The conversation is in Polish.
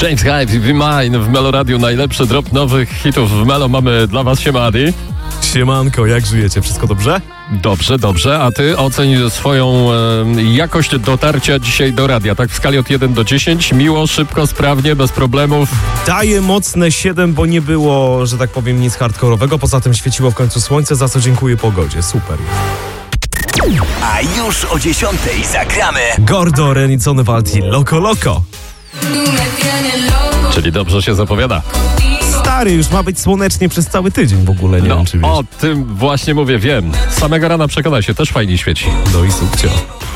James Hype i Be Mine w Melo Radio. Najlepszy drop nowych hitów w Melo mamy dla was, siema Adi. Siemanko, jak żyjecie? Wszystko dobrze? Dobrze. A ty oceń swoją jakość dotarcia dzisiaj do radia, tak w skali od 1 do 10. Miło, szybko, sprawnie, bez problemów. Daję mocne 7, bo nie było, że tak powiem, nic hardkorowego. Poza tym świeciło w końcu słońce, za co dziękuję pogodzie. Super. A już o 10 zagramy Gordo, Renizony Valti, Loco Loco. Czyli dobrze się zapowiada. Stary, już ma być słonecznie przez cały tydzień w ogóle, nie wiem czy wiesz. O tym właśnie mówię, wiem. Z samego rana przekonaj się, też fajnie świeci. No i subcio.